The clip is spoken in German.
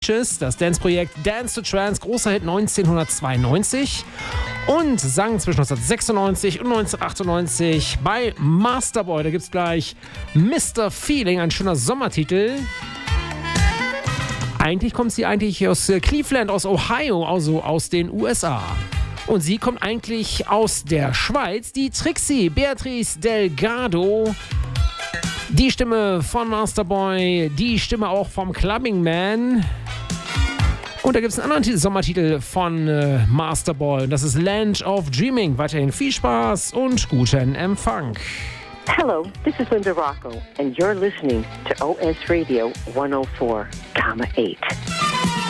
Das Dance-Projekt Dance to Trance, großer Hit 1992 und sang zwischen 1996 und 1998 bei Masterboy. Da gibt es gleich Mr. Feeling, ein schöner Sommertitel. Eigentlich kommt sie aus Cleveland, aus Ohio, also aus den USA. Und sie kommt eigentlich aus der Schweiz, die Trixie Beatrice Delgado. Die Stimme von Masterboy, die Stimme auch vom Clubbing Man. Und da gibt es einen anderen Sommertitel von Masterboy. Das ist Land of Dreaming. Weiterhin viel Spaß und guten Empfang. Hello, this is Linda Rocco, and you're listening to OS Radio 104,8.